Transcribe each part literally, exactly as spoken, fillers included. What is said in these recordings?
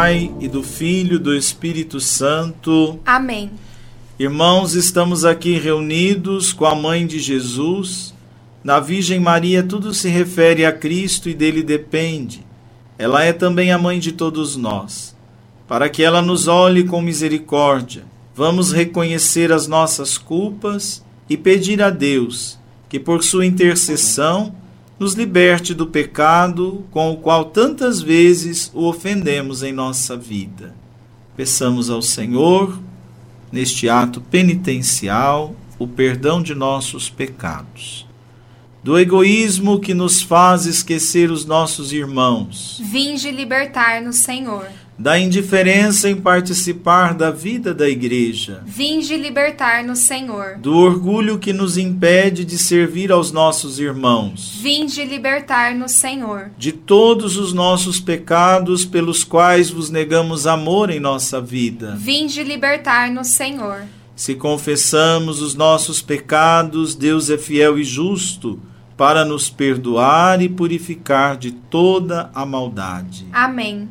Pai, e do Filho, e do Espírito Santo. Amém. Irmãos, estamos aqui reunidos com a Mãe de Jesus. Na Virgem Maria tudo se refere a Cristo e dele depende. Ela é também a Mãe de todos nós. Para que ela nos olhe com misericórdia, vamos reconhecer as nossas culpas e pedir a Deus que, por sua intercessão, nos liberte do pecado com o qual tantas vezes o ofendemos em nossa vida. Peçamos ao Senhor, neste ato penitencial, o perdão de nossos pecados. Do egoísmo que nos faz esquecer os nossos irmãos. Vinde libertar-nos, Senhor. Da indiferença em participar da vida da igreja. Vinde libertar-nos, Senhor. Do orgulho que nos impede de servir aos nossos irmãos. Vinde libertar-nos, Senhor. De todos os nossos pecados pelos quais vos negamos amor em nossa vida. Vinde libertar-nos, Senhor. Se confessamos os nossos pecados, Deus é fiel e justo para nos perdoar e purificar de toda a maldade. Amém.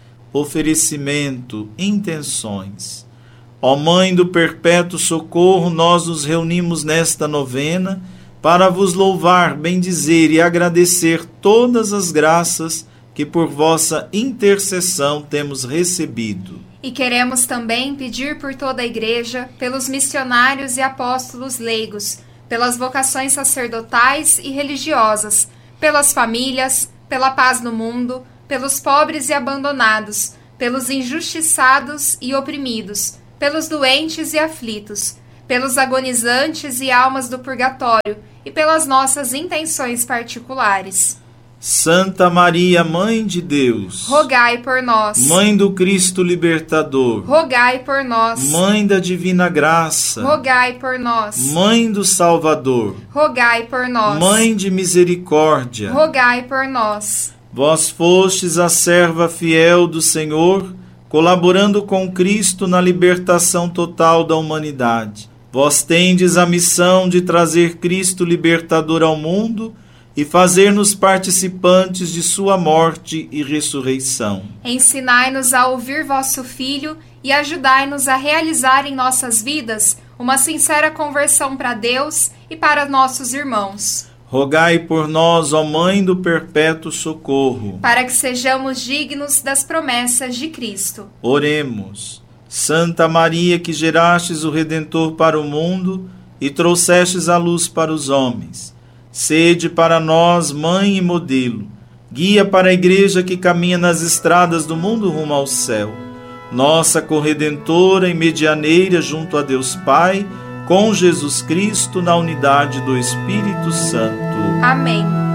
Oferecimento, intenções. Ó Mãe do perpétuo socorro, nós nos reunimos nesta novena para vos louvar, bendizer e agradecer todas as graças que por vossa intercessão temos recebido. E queremos também pedir por toda a Igreja, pelos missionários e apóstolos leigos, pelas vocações sacerdotais e religiosas, pelas famílias, pela paz no mundo, pelos pobres e abandonados, pelos injustiçados e oprimidos, pelos doentes e aflitos, pelos agonizantes e almas do purgatório e pelas nossas intenções particulares. Santa Maria, Mãe de Deus, rogai por nós. Mãe do Cristo Libertador, rogai por nós. Mãe da Divina Graça, rogai por nós. Mãe do Salvador, rogai por nós. Mãe de Misericórdia, rogai por nós. Vós fostes a serva fiel do Senhor, colaborando com Cristo na libertação total da humanidade. Vós tendes a missão de trazer Cristo libertador ao mundo e fazer-nos participantes de sua morte e ressurreição. Ensinai-nos a ouvir vosso Filho e ajudai-nos a realizar em nossas vidas uma sincera conversão para Deus e para nossos irmãos. Rogai por nós, ó Mãe do perpétuo socorro, para que sejamos dignos das promessas de Cristo. Oremos. Santa Maria, que gerastes o Redentor para o mundo e trouxestes a luz para os homens, sede para nós mãe e modelo, guia para a Igreja que caminha nas estradas do mundo rumo ao céu, nossa corredentora e medianeira junto a Deus Pai, com Jesus Cristo na unidade do Espírito Santo. Amém.